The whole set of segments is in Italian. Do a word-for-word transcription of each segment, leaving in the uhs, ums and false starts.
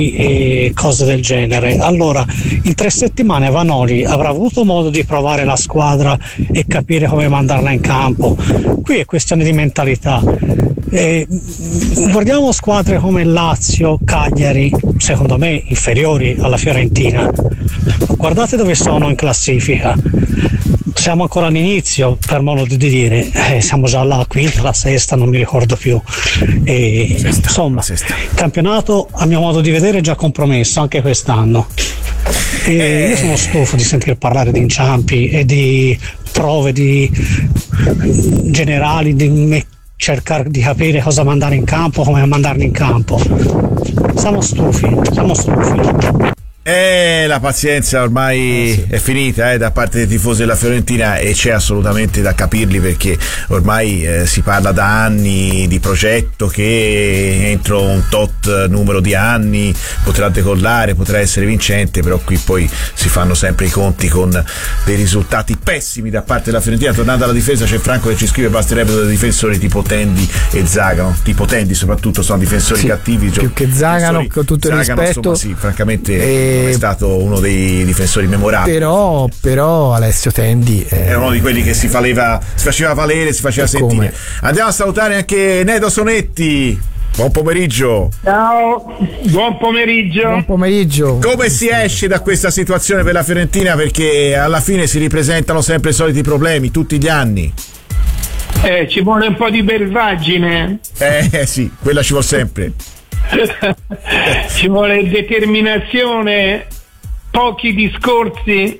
e cose del genere. Allora, in tre settimane Vanoli avrà avuto modo di provare la squadra e capire come mandarla in campo. Qui è questione di mentalità. Eh, guardiamo squadre come Lazio, Cagliari, secondo me inferiori alla Fiorentina. Guardate dove sono in classifica. Siamo ancora all'inizio, per modo di dire, eh, siamo già alla quinta, la sesta, non mi ricordo più. E, sesta, insomma, il campionato, a mio modo di vedere, è già compromesso anche quest'anno. E eh. Io sono stufo di sentir parlare di inciampi e di prove di generali, di me- cercare di capire cosa mandare in campo, come mandarli in campo. Siamo stufi, siamo stufi. Eh, la pazienza ormai eh, sì. è finita eh, da parte dei tifosi della Fiorentina, e c'è assolutamente da capirli, perché ormai eh, si parla da anni di progetto che entro un tot numero di anni potrà decollare, potrà essere vincente, però qui poi si fanno sempre i conti con dei risultati pessimi da parte della Fiorentina. Tornando alla difesa, c'è Franco che ci scrive: basterebbero dei difensori tipo Tendi e Zagano. Tipo Tendi soprattutto sono difensori sì, cattivi, più che Zagano, con tutto il Zagano, rispetto, insomma, sì, francamente e... non è stato uno dei difensori memorabili. Però, però Alessio Tendi eh... era uno di quelli che si, valeva, si faceva valere, si faceva sentire. Come? Andiamo a salutare anche Nedo Sonetti. Buon pomeriggio. Ciao, buon pomeriggio. Buon pomeriggio. Come si esce da questa situazione per la Fiorentina? Perché alla fine si ripresentano sempre i soliti problemi, tutti gli anni. Eh, ci vuole un po' di belvaggine. Eh sì, quella ci vuole sempre. Ci vuole determinazione, pochi discorsi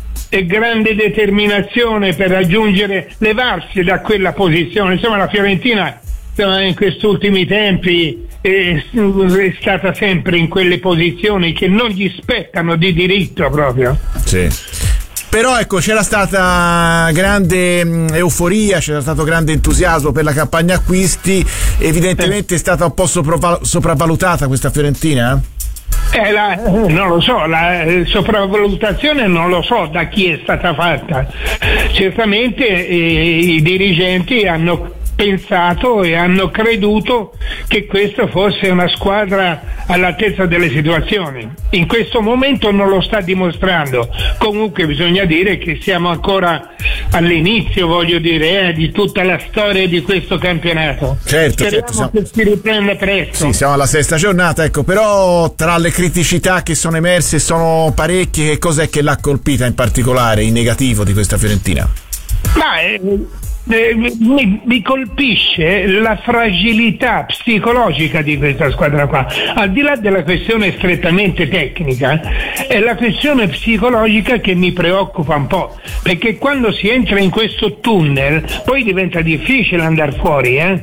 e grande determinazione per raggiungere, levarsi da quella posizione. Insomma, la Fiorentina in questi ultimi tempi è, è stata sempre in quelle posizioni che non gli spettano di diritto proprio. Sì. Però ecco, c'era stata grande mh, euforia, c'era stato grande entusiasmo per la campagna acquisti, evidentemente è stata un po' sopra- sopravvalutata questa Fiorentina? Eh, la, non lo so, la eh, sopravvalutazione non lo so da chi è stata fatta. Certamente eh, i dirigenti hanno pensato e hanno creduto che questa fosse una squadra all'altezza delle situazioni. In questo momento non lo sta dimostrando. Comunque bisogna dire che siamo ancora all'inizio, voglio dire, eh, di tutta la storia di questo campionato. Certo, Speriamo certo, siamo... che si riprenda presto. Sì, siamo alla sesta giornata, ecco, però tra le criticità che sono emerse sono parecchie. Che cos'è che l'ha colpita in particolare, in negativo, di questa Fiorentina? Ma eh, Eh, mi, mi colpisce la fragilità psicologica di questa squadra qua, al di là della questione strettamente tecnica. È la questione psicologica che mi preoccupa un po', perché quando si entra in questo tunnel poi diventa difficile andare fuori, eh?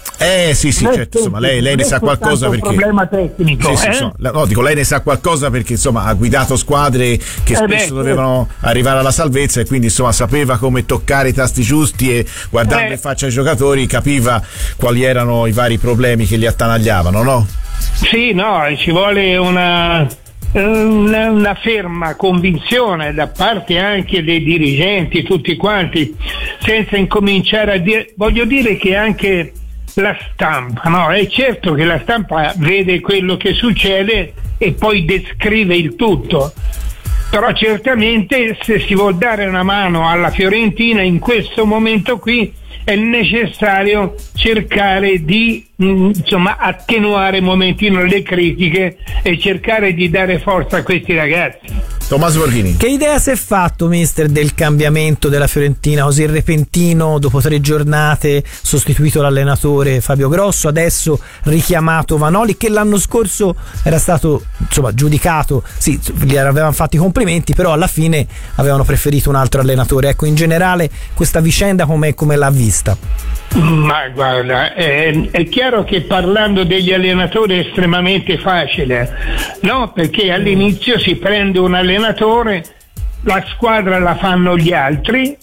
Eh sì sì, certo, insomma, lei, lei ne sa qualcosa perché un problema tecnico, sì, sì, eh? insomma, no, dico, lei ne sa qualcosa perché insomma ha guidato squadre che spesso eh beh, dovevano eh. arrivare alla salvezza, e quindi insomma sapeva come toccare i tasti giusti, e guardando eh. in faccia ai giocatori capiva quali erano i vari problemi che li attanagliavano, no? Sì, no, ci vuole una Una, una ferma convinzione da parte anche dei dirigenti, tutti quanti, senza incominciare a dire, voglio dire che anche la stampa, no? È certo che la stampa vede quello che succede e poi descrive il tutto, però certamente se si vuol dare una mano alla Fiorentina in questo momento qui è necessario cercare di mh, insomma attenuare un momentino le critiche e cercare di dare forza a questi ragazzi. Tommaso Borghini. Che idea si è fatto, mister, del cambiamento della Fiorentina così repentino, dopo tre giornate, sostituito l'allenatore Fabio Grosso, adesso richiamato Vanoli, che l'anno scorso era stato insomma giudicato, sì, gli avevano fatto i complimenti, però alla fine avevano preferito un altro allenatore. Ecco, in generale questa vicenda come, come l'ha vista? Ma guarda, è, è chiaro che parlando degli allenatori è estremamente facile, no? Perché all'inizio si prende un allenatore, la squadra la fanno gli altri,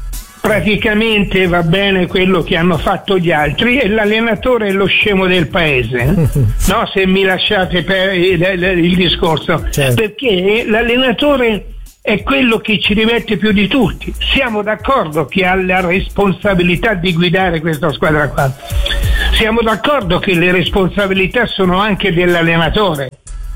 praticamente va bene quello che hanno fatto gli altri e l'allenatore è lo scemo del paese, no? Se mi lasciate per il, il discorso, certo. Perché l'allenatore è quello che ci rimette più di tutti. Siamo d'accordo che ha la responsabilità di guidare questa squadra qua, siamo d'accordo che le responsabilità sono anche dell'allenatore,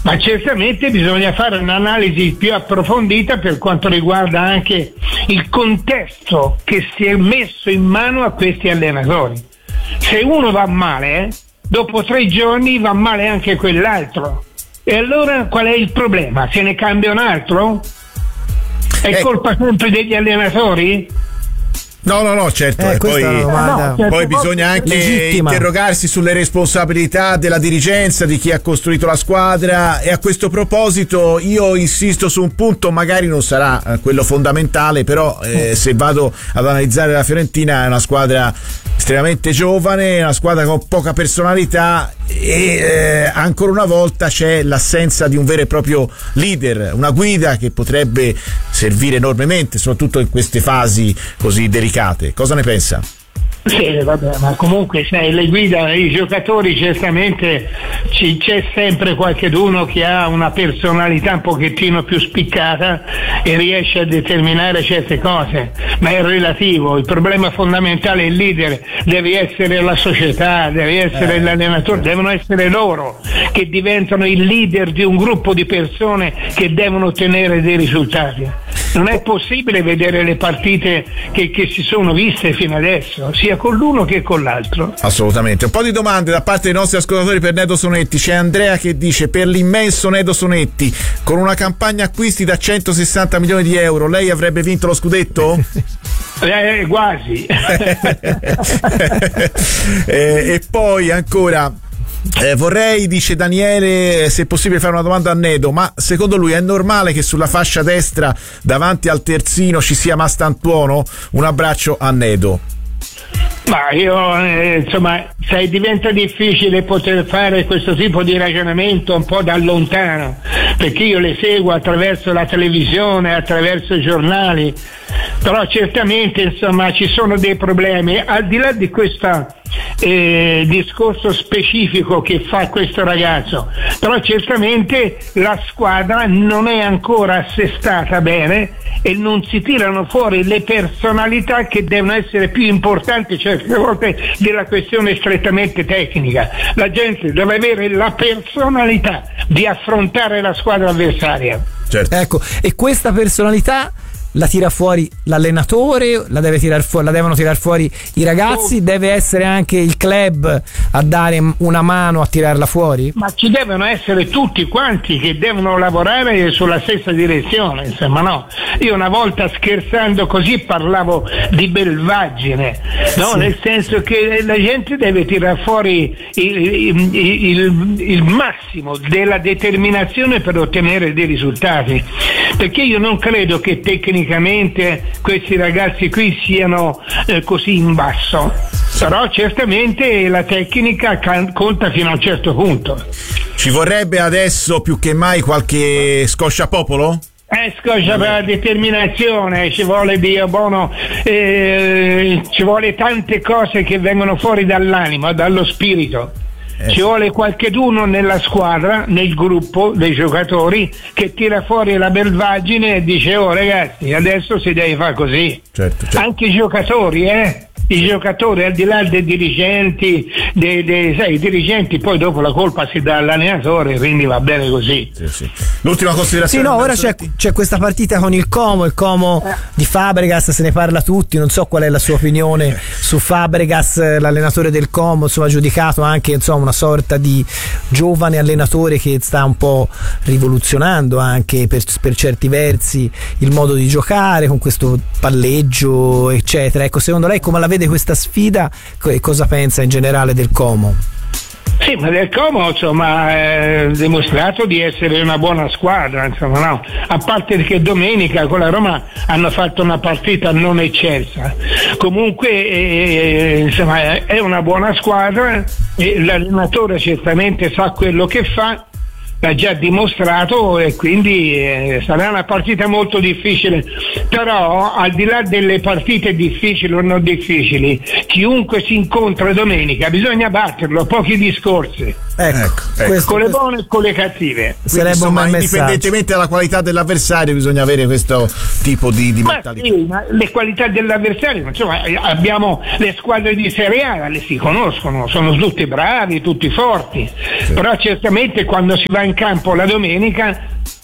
ma certamente bisogna fare un'analisi più approfondita per quanto riguarda anche il contesto che si è messo in mano a questi allenatori. Se uno va male, eh, dopo tre giorni va male anche quell'altro. E allora qual è il problema? Se ne cambia un altro? È eh. colpa sempre degli allenatori? No, no, no, certo. Eh, e poi, no, certo, poi bisogna anche legittima. interrogarsi sulle responsabilità della dirigenza, di chi ha costruito la squadra. E a questo proposito io insisto su un punto, magari non sarà eh, quello fondamentale, però eh, se vado ad analizzare la Fiorentina, è una squadra estremamente giovane, una squadra con poca personalità e eh, ancora una volta c'è l'assenza di un vero e proprio leader, una guida che potrebbe servire enormemente, soprattutto in queste fasi così delicate. Cosa ne pensa? Sì, vabbè, ma comunque sai, le guida, i giocatori, certamente ci, c'è sempre qualcheduno che ha una personalità un pochettino più spiccata e riesce a determinare certe cose, ma è relativo. Il problema fondamentale è il leader, deve essere la società, deve essere eh. l'allenatore, devono essere loro che diventano il leader di un gruppo di persone che devono ottenere dei risultati. Non è possibile vedere le partite che, che si sono viste fino adesso, sia con l'uno che con l'altro. Assolutamente. Un po' di domande da parte dei nostri ascoltatori per Nedo Sonetti. C'è Andrea che dice: per l'immenso Nedo Sonetti, con una campagna acquisti da centosessanta milioni di euro, lei avrebbe vinto lo scudetto? Eh, quasi. eh, e poi ancora Eh, vorrei, dice Daniele, se è possibile fare una domanda a Nedo, ma secondo lui è normale che sulla fascia destra davanti al terzino ci sia Mastantuono? Un abbraccio a Nedo. Ma io eh, insomma, sai, diventa difficile poter fare questo tipo di ragionamento un po' da lontano, perché io le seguo attraverso la televisione, attraverso i giornali, però certamente insomma ci sono dei problemi al di là di questo eh, discorso specifico che fa questo ragazzo, però certamente la squadra non è ancora assestata bene e non si tirano fuori le personalità che devono essere più importanti certe volte della questione strettamente tecnica. La gente deve avere la personalità di affrontare la squadra avversaria. Certo. Ecco, e questa personalità la tira fuori l'allenatore, la deve tirar fuori, la devono tirar fuori i ragazzi, oh. deve essere anche il club a dare una mano a tirarla fuori? Ma ci devono essere tutti quanti che devono lavorare sulla stessa direzione, insomma, no? Io una volta scherzando così parlavo di belvaggine, no? Sì. Nel senso che la gente deve tirar fuori il, il, il, il massimo della determinazione per ottenere dei risultati, perché io non credo che tecnicamente questi ragazzi qui siano eh, così in basso, però certamente la tecnica can- conta fino a un certo punto. Ci vorrebbe adesso più che mai qualche scosciapopolo? Eh, scoscia per la determinazione, ci vuole Dio buono, eh, ci vuole tante cose che vengono fuori dall'anima, dallo spirito. Eh. Ci vuole qualcheduno nella squadra, nel gruppo dei giocatori, che tira fuori la belvagine e dice: oh ragazzi, adesso si deve fare così. Certo, certo. Anche i giocatori, eh? I giocatori, al di là dei dirigenti, dei, dei, sai, i dirigenti poi dopo la colpa si dà all'allenatore, quindi va bene così. Sì, sì. L'ultima considerazione. Sì, no, ora c'è, c'è questa partita con il Como, il Como eh. di Fabregas, se ne parla tutti, non so qual è la sua opinione eh. su Fabregas, l'allenatore del Como, insomma, giudicato anche insomma una sorta di giovane allenatore che sta un po' rivoluzionando anche per, per certi versi il modo di giocare con questo palleggio eccetera. Ecco, secondo lei come la vede questa sfida e cosa pensa in generale del Como? Sì, ma del Como insomma ha dimostrato di essere una buona squadra, insomma, no? A parte che domenica con la Roma hanno fatto una partita non eccelsa, comunque eh, insomma è una buona squadra e l'allenatore certamente sa quello che fa, l'ha già dimostrato e quindi eh, sarà una partita molto difficile, però al di là delle partite difficili o non difficili, chiunque si incontra domenica bisogna batterlo, pochi discorsi. Ecco, ecco, questo, con le buone e con le cattive. Sarebbe insomma, un indipendentemente dalla qualità dell'avversario bisogna avere questo tipo di, di ma mentalità. Sì, ma le qualità dell'avversario, insomma, abbiamo le squadre di Serie A, le si conoscono, sono tutti bravi, tutti forti, sì. Però certamente quando si va in campo la domenica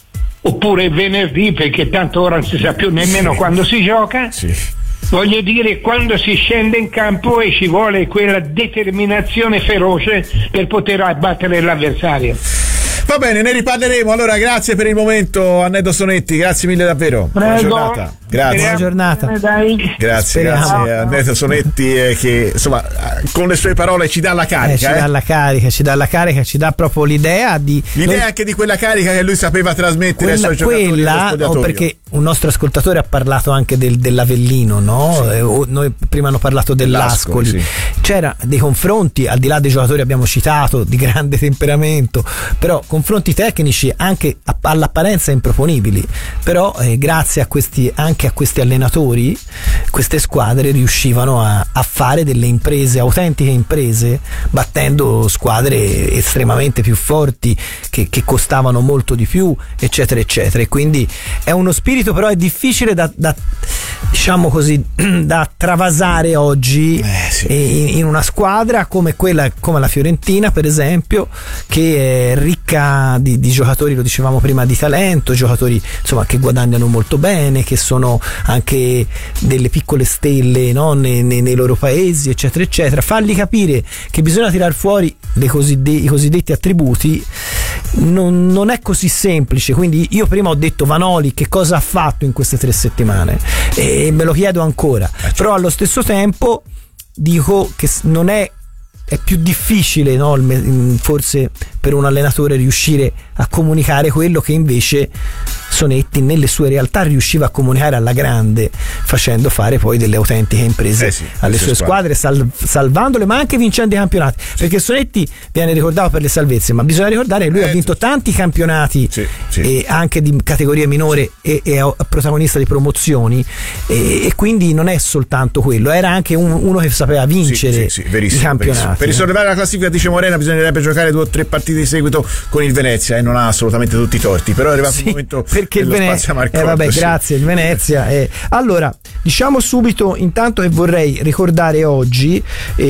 oppure venerdì, perché tanto ora non si sa più nemmeno sì. quando si gioca. Sì. Voglio dire, quando si scende in campo e ci vuole quella determinazione feroce per poter abbattere l'avversario. Va bene, ne riparleremo. Allora, grazie per il momento, Annetto Sonetti, grazie mille davvero. Prego. Buona giornata. Grazie. Buona giornata. Grazie, Speriamo. grazie a Annetto Sonetti eh, che insomma con le sue parole ci dà la carica. Eh, ci eh. dà la carica, ci dà la carica, ci dà proprio l'idea di. L'idea noi... anche di quella carica che lui sapeva trasmettere quella, ai suoi giocatori quella oh, perché un nostro ascoltatore ha parlato anche del, dell'Avellino, no? Sì. Eh, noi prima hanno parlato dell'Ascoli. Sì. C'era dei confronti, al di là dei giocatori abbiamo citato, di grande temperamento, però confronti tecnici anche all'apparenza improponibili, però eh, grazie a questi, anche a questi allenatori, queste squadre riuscivano a, a fare delle imprese, autentiche imprese, battendo squadre estremamente più forti che, che costavano molto di più, eccetera eccetera. E quindi è uno spirito, però è difficile da, da diciamo così da travasare oggi eh, sì. in, in una squadra come quella, come la Fiorentina per esempio, che è ricca di, di giocatori, lo dicevamo prima, di talento, giocatori insomma che guadagnano molto bene, che sono anche delle piccole stelle, no? nei, nei, nei loro paesi, eccetera eccetera. Fargli capire che bisogna tirar fuori le coside- i cosiddetti attributi non, non è così semplice. Quindi io prima ho detto Vanoli che cosa ha fatto in queste tre settimane e me lo chiedo ancora, eh, certo. Però allo stesso tempo dico che non è è più difficile, no, forse per un allenatore riuscire a comunicare quello che invece Sonetti nelle sue realtà riusciva a comunicare alla grande, facendo fare poi delle autentiche imprese eh sì, alle sue squadre, sal- salvandole ma anche vincendo i campionati, sì. Perché Sonetti viene ricordato per le salvezze, ma bisogna ricordare che lui eh, ha vinto sì. tanti campionati sì, sì. E anche di categoria minore e, e è protagonista di promozioni e, e quindi non è soltanto quello, era anche un, uno che sapeva vincere sì, sì, sì, i campionati. Per risollevare la classifica, dice Morena, bisognerebbe giocare due o tre partite di seguito con il Venezia e non ha assolutamente tutti i torti, però è arrivato sì, un momento perché il Venezia eh, vabbè, sì. grazie il Venezia eh. Allora diciamo subito intanto che vorrei ricordare oggi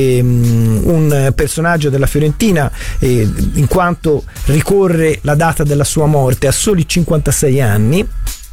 ehm, un personaggio della Fiorentina eh, in quanto ricorre la data della sua morte a soli cinquantasei anni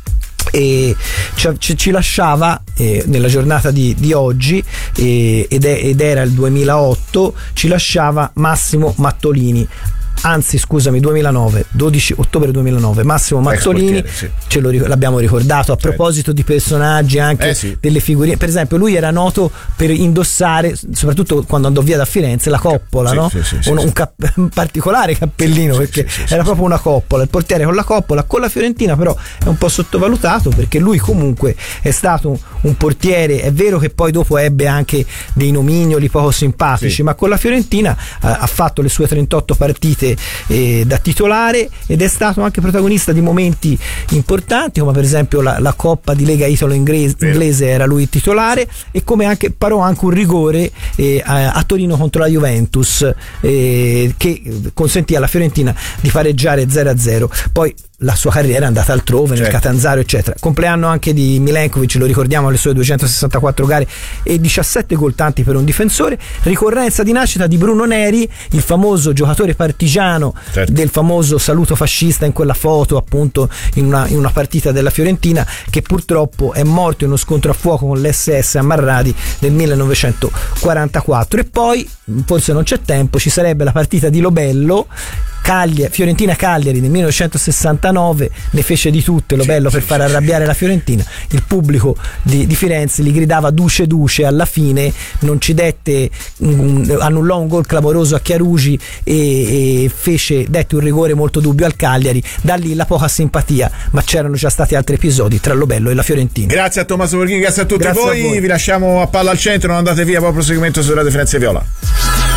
e ci, ci lasciava eh, nella giornata di, di oggi eh, ed, è, ed era il duemilaotto, ci lasciava Massimo Mattolini. Anzi scusami, duemilanove, dodici ottobre duemilanove, Massimo Mattolini, sì. ce lo, l'abbiamo ricordato a certo. proposito di personaggi anche eh sì. delle figurine, per esempio lui era noto per indossare, soprattutto quando andò via da Firenze, la coppola, sì, no? Sì, sì, un, sì, un, cap- un particolare cappellino sì, perché sì, sì, era sì, proprio sì. una coppola, il portiere con la coppola. Con la Fiorentina però è un po' sottovalutato perché lui comunque è stato un portiere, è vero che poi dopo ebbe anche dei nomignoli poco simpatici, sì. ma con la Fiorentina eh, ha fatto le sue trentotto partite Eh, da titolare ed è stato anche protagonista di momenti importanti come per esempio la, la Coppa di Lega Italo inglese, inglese era lui titolare e come anche parò anche un rigore eh, a, a Torino contro la Juventus eh, che consentì alla Fiorentina di pareggiare zero a zero. Poi la sua carriera è andata altrove, certo. nel Catanzaro eccetera. Compleanno anche di Milenkovic, lo ricordiamo, alle sue duecentosessantaquattro gare e diciassette gol tanti per un difensore. Ricorrenza di nascita di Bruno Neri, il famoso giocatore partigiano, certo. del famoso saluto fascista in quella foto appunto in una, in una partita della Fiorentina, che purtroppo è morto in uno scontro a fuoco con l'esse esse a Marradi nel millenovecentoquarantaquattro. E poi forse non c'è tempo, ci sarebbe la partita di Lobello Cagliari, Fiorentina-Cagliari nel millenovecentosessantanove, ne fece di tutte Lobello sì, per sì, far arrabbiare sì. la Fiorentina. Il pubblico di, di Firenze gli gridava duce duce, alla fine non ci dette, um, annullò un gol clamoroso a Chiarugi e, e fece, dette un rigore molto dubbio al Cagliari. Da lì la poca simpatia, ma c'erano già stati altri episodi tra Lobello e la Fiorentina. Grazie a Tommaso Borghini, grazie a tutti grazie voi. a voi, vi lasciamo a palla al centro, non andate via, poi proseguimento su Radio Firenze Viola.